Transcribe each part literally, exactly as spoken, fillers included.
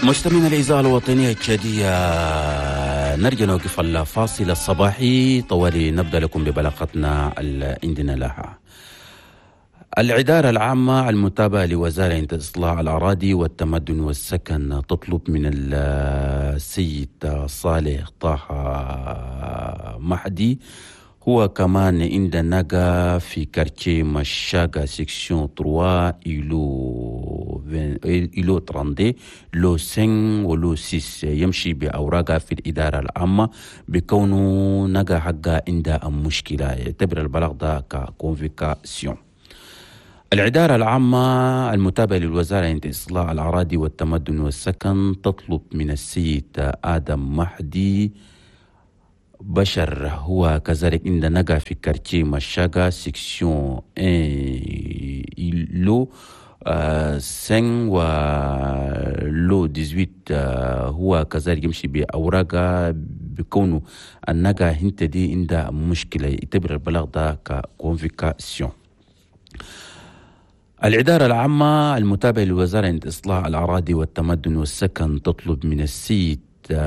مستمعين الإذاعة الوطنية التشادية، نرجع نوقف الفاصل الصباحي طوالي نبدأ لكم ببلاغتنا عندنا لها. الإدارة العامة المتابعة لوزارة إصلاح الأراضي والتمدن والسكن تطلب من السيد صالح طه مهدي، هو كمان عند نجا في كارتيه مشاغا سيكسيون ثلاثة إلو إلو تراندي لو خمسة ولو ستة، يمشي بأوراقها في الإدارة العامة بكونه نجا حقا عند مشكلة، يعتبر البلاغ ده ككونفيكاسيون. الإدارة العامة المتابعة للوزارة عند إصلاح الأراضي والتمدن والسكن تطلب من السيد آدم مهدي بشر، هو كذلك عند نجا في كارتيه مشاغا سيكسيون إلو خمسة ولو ثمانية، هو كذلك يمشي بأوراقها بكونه النجا هنت دي عند مشكلة، يعتبر البلاغ ده ككونفيكاسيون. الإدارة العامة المتابعة للوزارة عند إصلاح الأراضي والتمدن والسكن تطلب من السيد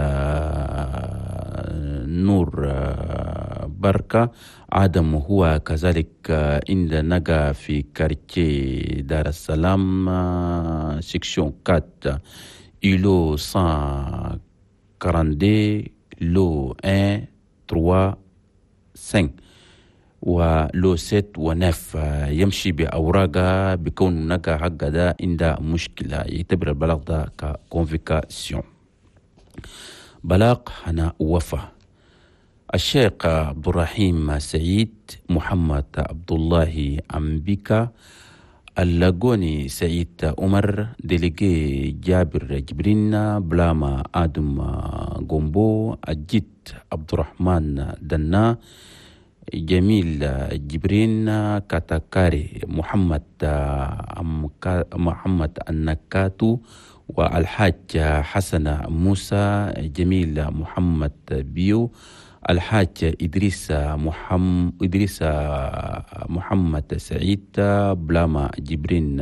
نور بركة عدم، هو كذلك عند نجا في كارتيه دار السلام سيكسيون أربعة إلو مية وأربعين لو واحد ثلاثة خمسة ولو ستة ونف، يمشي بأوراقها بكون نجا حق ده عند مشكلة، يعتبر البلاغ ده ككونفيكاسيون. بلاغ هنا وفا الشيخ عبد الرحيم سعيد محمد عبد الله أمبيكا اللاغوني سعيد عمر ديليجي جابر جبرين بلاما آدم غومبو الجد عبد الرحمن دنا جميل جبرين كاتاكاري محمد محمد النكاتو والحاج حسن موسى جميل محمد بيو الحاج إدريس محمد إدريس محمد سعيد بلاما جبرين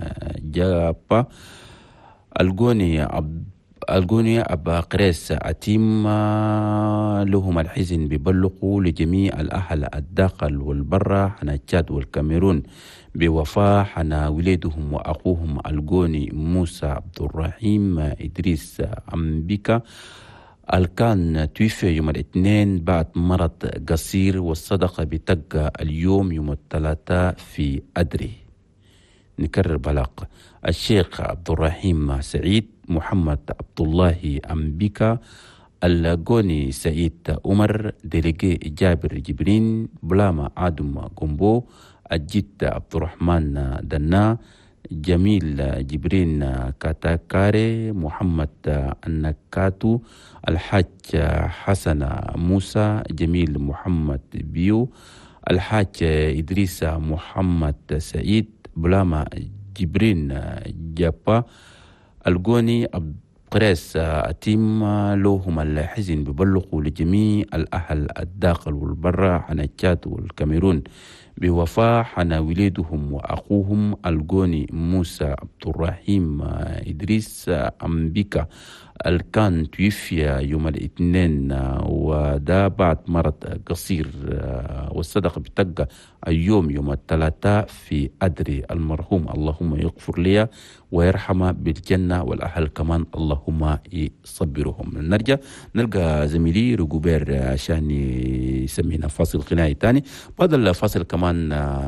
جابا الجوني عبد الجوني أبا قريس أتيم لهم الحزن ببلغوا لجميع الأهل الداخل والبرة حنا تشاد والكاميرون بوفاة حنا ولادهم وأخوهم الجوني موسى عبد الرحيم إدريس أمبيكا الكان توفي يوم الاثنين بعد مرض قصير، والصدقة بتقى اليوم يوم الثلاثاء في أدري. نكرر بلاغ الشيخ عبد الرحيم سعيد محمد عبد الله أمبيكا اللاغوني سعيد عمر ديليجي جابر جبرين بلاما آدم غومبو الجد عبد الرحمن دنا جميل جبرين كاتاكاري محمد النكاتو الحاج حسن موسى جميل محمد بيو الحاج إدريس محمد سعيد بلاما جبرين جابا الجوني قريس أتيم لهم الحزن ببلغوا لجميع الأهل الداخل والبرة حنا تشاد والكاميرون بوفاة حنا ولادهم وأخوهم الجوني موسى عبد الرحيم إدريس أمبيكا الكان توفي يوم الاثنين وده بعد مرض قصير، والصدقة بتقى اليوم يوم الثلاثاء في أدري. المرحوم اللهم يغفر لي ويرحمه بالجنة، والأهل كمان اللهم يصبرهم. نرجع نلقى زميلي رجوبير عشان يسمينا فاصل غنائي تاني، بعد الفاصل كمان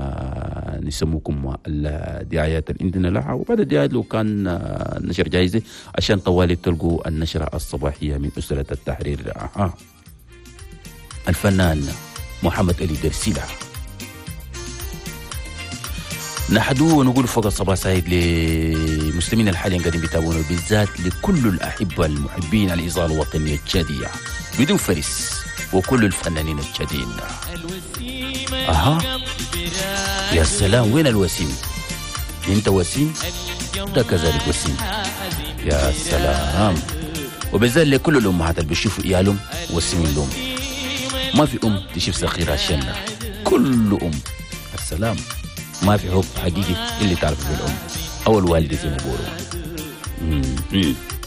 نسموكم الدعايات اللي عندنا لها، وبعد الدعايات لو كان نشر جايزة عشان طوالي تلقوا النشرة الصباحية من أسرة التحرير. آه. الفنان محمد علي درسيلة. نحدو ونقول فوق الصباح سعيد لمسلمين الحاليين قاعدين بيتابعونا، بالذات لكل الأحبة المحبين على الإذاعة الوطنية التشادية بدون فريس، وكل الفنانين التشاديين. أها يا سلام، وين الوسيم؟ انت وسيم؟ ده كذلك وسيم. يا سلام. وبالذات لكل الأمهات اللي بيشوفوا إيالهم وسيمين لهم، ما في أم تشوف صغيرة شنة، كل أم. السلام. ما في حب حقيقي اللي تعرفه في الأم أو الوالدة زي ما بيقولوا.